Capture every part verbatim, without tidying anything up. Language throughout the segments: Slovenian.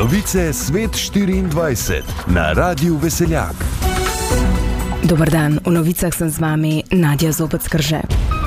Novice Svet štiriindvajset na Radiu Veseljak. Dobar dan, v novicah sem z vami Nadja Zobec Krže.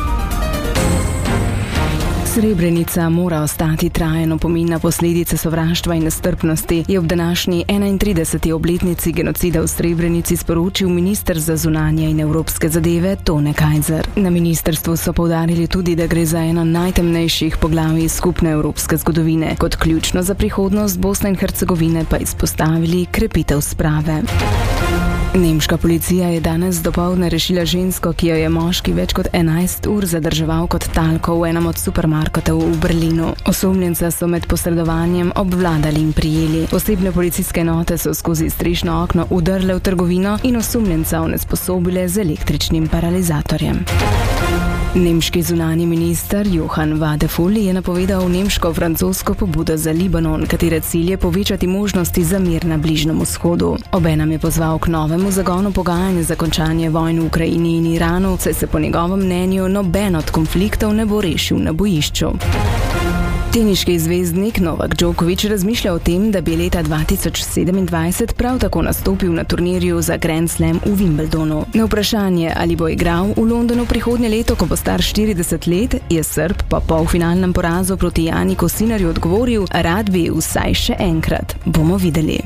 Srebrenica mora ostati trajen opomin na posledice sovraštva in nestrpnosti, je ob današnji enaintrideseti obletnici genocida v Srebrenici sporočil minister za zunanje in evropske zadeve Tone Kajzer. Na ministrstvu so poudarili tudi, da gre za eno najtemnejših poglavij skupne evropske zgodovine. Kot ključno za prihodnost Bosne in Hercegovine pa izpostavili krepitev sprave. Nemška policija je danes dopoldne rešila žensko, ki jo je moški več kot enajst ur zadrževal kot talko v enem od supermarketov v Berlinu. Osumljenca so med posredovanjem obvladali in prijeli. Posebne policijske enote so skozi strešno okno udrle v trgovino in osumljenca onesposobile z električnim paralizatorjem. Nemški zunanji minister Johann Wadephul je napovedal nemško-francosko pobudo za Libanon, katere cilj je povečati možnosti za mir na Bližnjem vzhodu. Obenem je pozval k novemu zagonu pogajanj za končanje vojn v Ukrajini in Iranu, saj se po njegovem mnenju noben od konfliktov ne bo rešil na bojišču. Teniški zvezdnik Novak Djokovic razmišlja o tem, da bi leta dva tisoč sedemindvajset prav tako nastopil na turnirju za Grand Slam v Wimbledonu. Na vprašanje, ali bo igral v Londonu prihodnje leto, ko bo star štirideset let, je Srb po polfinalnem porazu proti Janiku Sinnerju odgovoril: rad bi vsaj še enkrat. Bomo videli.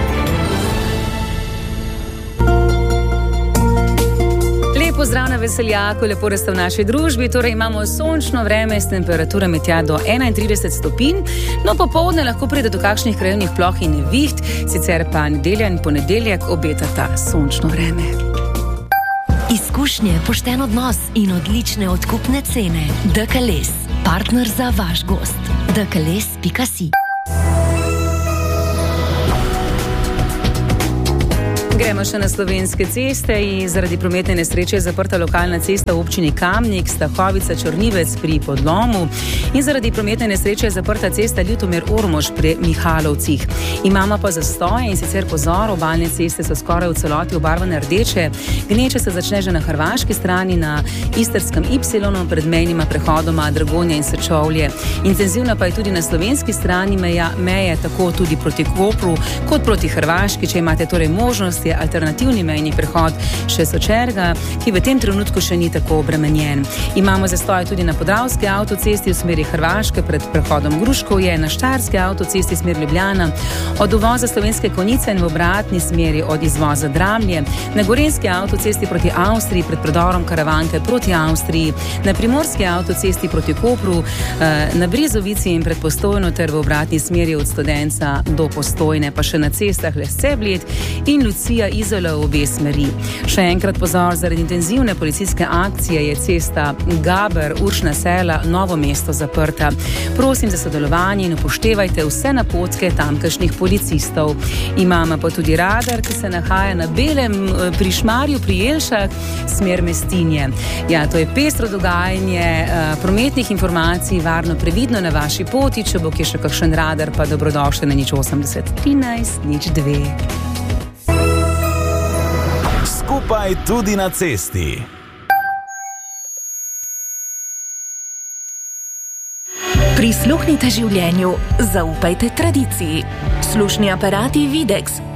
Pozdrav na Veseljaku, lepo, da ste v naši družbi. Torej imamo sončno vreme s temperaturami tja do enaintrideset stopinj, no popoldne lahko pride do kakšnih krajevnih ploh in neviht, sicer pa nedelja in ponedeljek obetata sončno vreme. Izkušnje, pošten odnos in odlične odkupne cene. D K L S, partner za vaš gost. d k l s pika si. Gremo še na slovenske ceste. In zaradi prometne nesreče je zaprta lokalna cesta v občini Kamnik, Stahovica-Črnivec pri Podlomu, in zaradi prometne nesreče je zaprta cesta Ljutomer-Ormož pri Mihalovcih. Imamo pa zastoje, in sicer pozor, obalne ceste so skoraj v celoti obarvane rdeče. Gneče se začne že na hrvaški strani na Istrskem Y pred mejnima prehodoma Dragonja in Sečovlje. Intenzivna pa je tudi na slovenski strani meja, meje, tako tudi proti Kopru kot proti Hrvaški, če imate torej možnosti. Alternativni mejni prehod še Sočerga, ki v tem trenutku še ni tako obremenjen. Imamo zastoje tudi na Podravski avtocesti v smeri Hrvaške pred prehodom Gruškovje, na Štajerski avtocesti smer Ljubljana, od uvoza Slovenske Konjice in v obratni smeri od izvoza Dramlje, na Gorenjski avtocesti proti Avstriji pred predorom Karavanke proti Avstriji, na Primorski avtocesti proti Kopru, na Brizovici in pred Postojno ter v obratni smeri od Studenca do Postojne, pa še na cestah Lesce-Bled in Lucija Izola v obe smeri. Še enkrat pozor, zaradi intenzivne policijske akcije je cesta Gaber-Uršna Sela Novo Mesto zaprta. Prosim za sodelovanje in upoštevajte vse napotke tamkajšnjih policistov. Imamo pa tudi radar, ki se nahaja na Belem pri Šmarju pri Jelšah, smer Mestinje. Ja, to je pestro dogajanje prometnih informacij, varno previdno na vaši poti, če bo kje še kakšen radar, pa dobrodošli na nič osemdeset trinajst nič dve. Skupaj tudi na cesti. Prisluhnite življenju, zaupajte tradiciji. Slušni aparati Videx